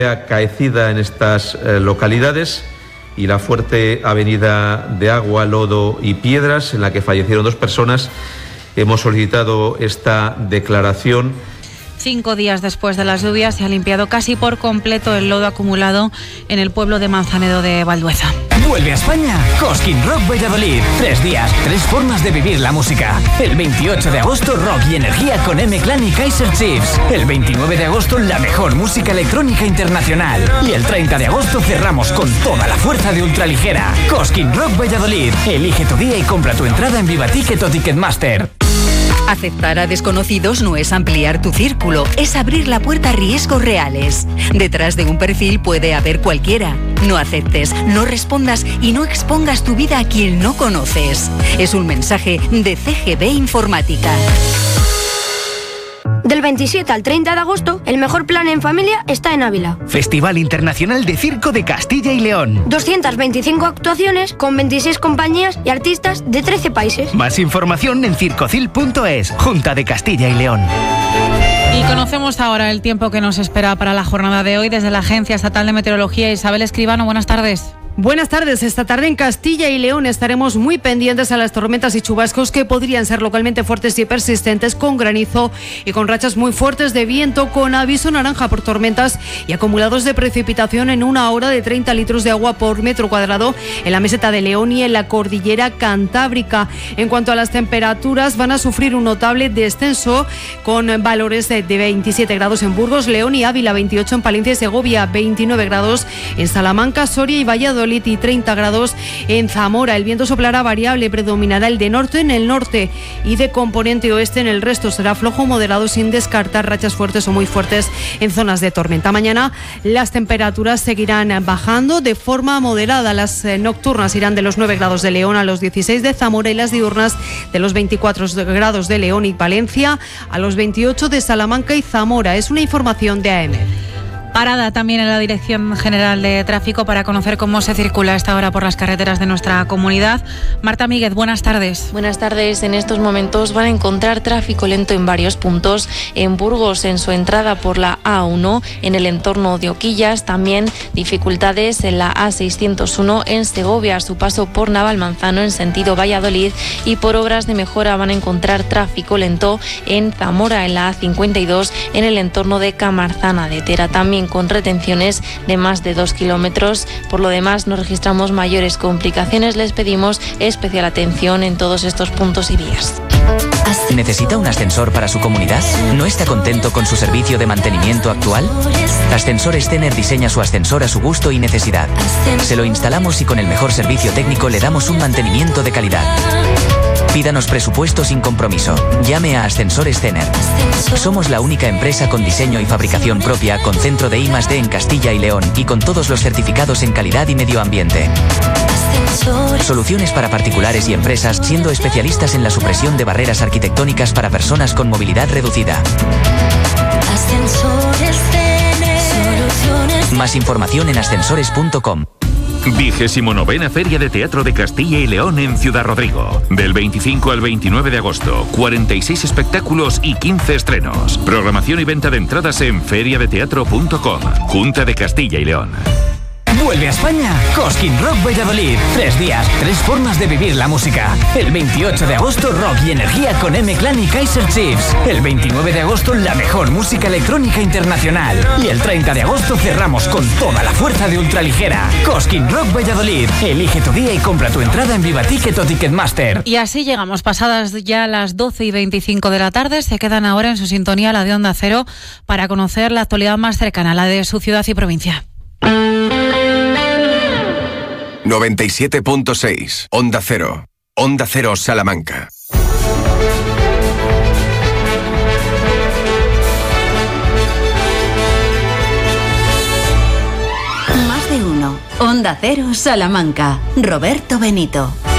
acaecida en estas localidades y la fuerte avenida de agua, lodo y piedras en la que fallecieron 2 personas. Hemos solicitado esta declaración. 5 días después de las lluvias se ha limpiado casi por completo el lodo acumulado en el pueblo de Manzanedo de Valdueza. Vuelve a España Cosquín Rock Valladolid. 3 días, 3 formas de vivir la música. El 28 de agosto, rock y energía con M-Clan y Kaiser Chiefs. El 29 de agosto, la mejor música electrónica internacional. Y el 30 de agosto cerramos con toda la fuerza de ultraligera. Cosquín Rock Valladolid. Elige tu día y compra tu entrada en Vivaticket o Ticketmaster. Aceptar a desconocidos no es ampliar tu círculo, es abrir la puerta a riesgos reales. Detrás de un perfil puede haber cualquiera. No aceptes, no respondas y no expongas tu vida a quien no conoces. Es un mensaje de CGB Informática. Del 27 al 30 de agosto, el mejor plan en familia está en Ávila. Festival Internacional de Circo de Castilla y León. 225 actuaciones con 26 compañías y artistas de 13 países. Más información en circocil.es, Junta de Castilla y León. Y conocemos ahora el tiempo que nos espera para la jornada de hoy desde la Agencia Estatal de Meteorología. Isabel Escribano, buenas tardes. Buenas tardes. Esta tarde en Castilla y León estaremos muy pendientes a las tormentas y chubascos que podrían ser localmente fuertes y persistentes, con granizo y con rachas muy fuertes de viento, con aviso naranja por tormentas y acumulados de precipitación en 1 hora de 30 litros de agua por metro cuadrado en la meseta de León y en la cordillera cantábrica. En cuanto a las temperaturas, van a sufrir un notable descenso, con valores de 27 grados en Burgos, León y Ávila, 28 en Palencia y Segovia, 29 grados en Salamanca, Soria y Valladolid y 30 grados en Zamora. El viento soplará variable, predominará el de norte en el norte y de componente oeste en el resto. Será flojo moderado, sin descartar rachas fuertes o muy fuertes en zonas de tormenta. Mañana las temperaturas seguirán bajando de forma moderada. Las nocturnas irán de los 9 grados de León a los 16 de Zamora y las diurnas de los 24 grados de León y Palencia a los 28 de Salamanca y Zamora. Es una información de AM. Parada también en la Dirección General de Tráfico para conocer cómo se circula a esta hora por las carreteras de nuestra comunidad. Marta Míguez, buenas tardes. Buenas tardes. En estos momentos van a encontrar tráfico lento en varios puntos. En Burgos, en su entrada por la A1, en el entorno de Oquillas. También dificultades en la A601 en Segovia, a su paso por Navalmanzano en sentido Valladolid. Y por obras de mejora van a encontrar tráfico lento en Zamora, en la A52, en el entorno de Camarzana de Tera. También con retenciones de más de 2 kilómetros. Por lo demás, no registramos mayores complicaciones. Les pedimos especial atención en todos estos puntos y vías. ¿Necesita un ascensor para su comunidad? ¿No está contento con su servicio de mantenimiento actual? Ascensores Stener diseña su ascensor a su gusto y necesidad. Se lo instalamos y con el mejor servicio técnico le damos un mantenimiento de calidad. Pídanos presupuesto sin compromiso. Llame a Ascensores Stener. Somos la única empresa con diseño y fabricación propia, con centro de I+D en Castilla y León y con todos los certificados en calidad y medio ambiente. Soluciones para particulares y empresas, siendo especialistas en la supresión de barreras arquitectónicas para personas con movilidad reducida. Más información en ascensores.com. 29ª Feria de Teatro de Castilla y León en Ciudad Rodrigo. Del 25 al 29 de agosto, 46 espectáculos y 15 estrenos. Programación y venta de entradas en feriadeteatro.com. Junta de Castilla y León. Vuelve a España Cosquín Rock Valladolid. 3 días, 3 formas de vivir la música. El 28 de agosto, rock y energía con M-Clan y Kaiser Chiefs. El 29 de agosto, la mejor música electrónica internacional. Y el 30 de agosto cerramos con toda la fuerza de ultraligera. Cosquín Rock Valladolid. Elige tu día y compra tu entrada en Vivaticket o Ticketmaster. Y así llegamos, pasadas ya las 12:25 de la tarde. Se quedan ahora en su sintonía, la de Onda Cero, para conocer la actualidad más cercana, la de su ciudad y provincia. 97.6 Onda Cero. Onda Cero Salamanca. Más de uno. Onda Cero Salamanca. Roberto Benito.